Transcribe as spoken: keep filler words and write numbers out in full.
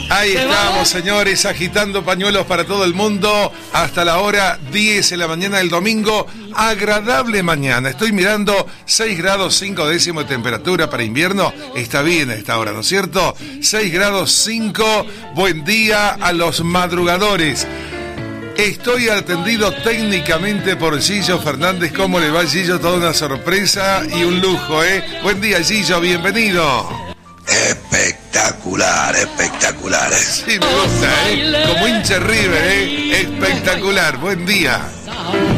Ahí estamos, señores, agitando pañuelos para todo el mundo hasta la hora diez de la mañana del domingo. Agradable mañana. Estoy mirando seis grados cinco décimos de temperatura para invierno. Está bien a esta hora, ¿no es cierto? seis grados cinco. Buen día a los madrugadores. Estoy atendido técnicamente por Gillo Fernández. ¿Cómo le va, Gillo? Toda una sorpresa y un lujo, ¿eh? Buen día, Gillo, bienvenido. Espectacular, espectacular. Sí, me gusta, ¿eh? Como hincha River, ¿eh? Espectacular, buen día.